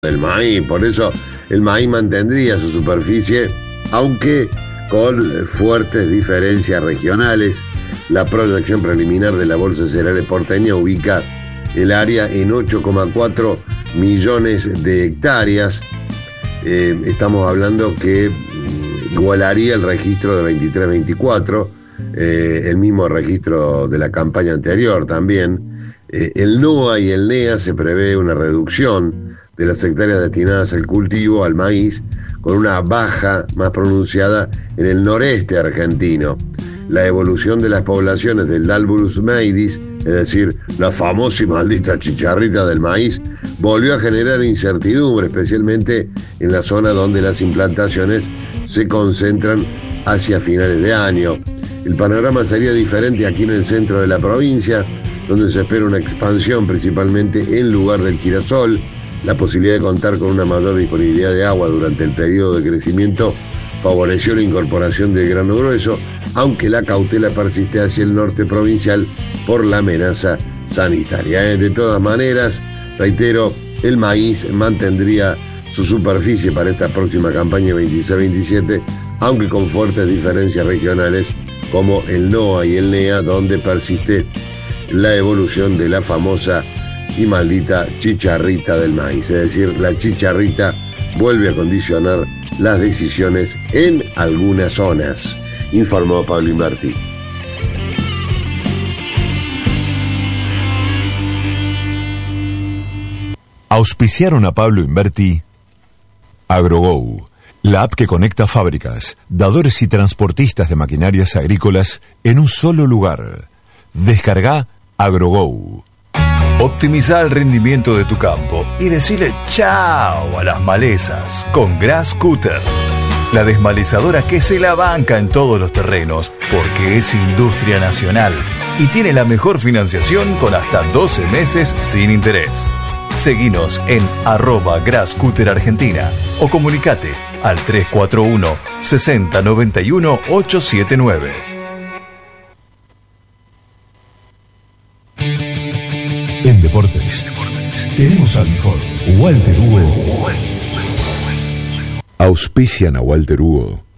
del maíz. Por eso el maíz mantendría su superficie, aunque con fuertes diferencias regionales. La proyección preliminar de la Bolsa de Cereales porteña ubica el área en 8,4 millones de hectáreas. Estamos hablando que igualaría el registro de 23-24, el mismo registro de la campaña anterior también. El NOA y el NEA se prevé una reducción de las hectáreas destinadas al cultivo, al maíz, con una baja más pronunciada en el noreste argentino. La evolución de las poblaciones del Dalburus maidis, es decir, la famosa y maldita chicharrita del maíz, volvió a generar incertidumbre, especialmente en la zona donde las implantaciones se concentran hacia finales de año. El panorama sería diferente aquí en el centro de la provincia, donde se espera una expansión principalmente en lugar del girasol. La posibilidad de contar con una mayor disponibilidad de agua durante el periodo de crecimiento favoreció la incorporación del grano grueso, aunque la cautela persiste hacia el norte provincial por la amenaza sanitaria. De todas maneras, reitero, el maíz mantendría su superficie para esta próxima campaña 26-27, aunque con fuertes diferencias regionales como el NOA y el NEA, donde persiste la evolución de la famosa y maldita chicharrita del maíz. Es decir, la chicharrita vuelve a condicionar las decisiones en algunas zonas, informó Pablo Inverti. Auspiciaron a Pablo Inverti AgroGo, la app que conecta fábricas, dadores y transportistas de maquinarias agrícolas en un solo lugar. Descarga AgroGo. Optimiza el rendimiento de tu campo y decile chao a las malezas con Grass Cutter, la desmalezadora que se la banca en todos los terrenos porque es industria nacional y tiene la mejor financiación con hasta 12 meses sin interés. Seguinos en @GrassCutterArgentina o comunicate al 341 60 91 879. En Deportes tenemos al mejor Walter Hugo. Auspician a Walter Hugo